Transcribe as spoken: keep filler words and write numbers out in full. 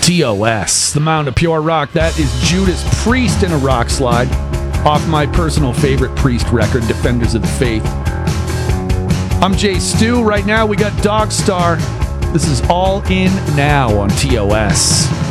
T O S, the Mound of Pure Rock. That is Judas Priest in a rock slide off my personal favorite Priest record, Defenders of the Faith. I'm Jay Stu. Right now we got Dogstar. This is All In Now on T O S.